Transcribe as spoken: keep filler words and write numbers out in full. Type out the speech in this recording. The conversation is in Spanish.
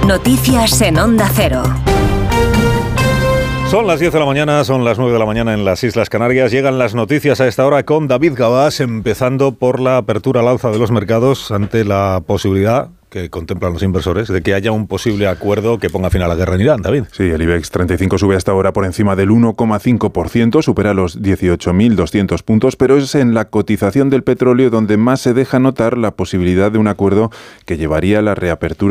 Noticias en Onda Cero. Son las diez de la mañana, son las nueve de la mañana en las Islas Canarias. Llegan las noticias a esta hora con David Gabás, empezando por la apertura al alza de los mercados ante la posibilidad que contemplan los inversores de que haya un posible acuerdo que ponga fin a la guerra en Irán. David. Sí, el IBEX treinta y cinco sube hasta ahora por encima del uno coma cinco por ciento, supera los dieciocho mil doscientos puntos, pero es en la cotización del petróleo donde más se deja notar la posibilidad de un acuerdo que llevaría a la reapertura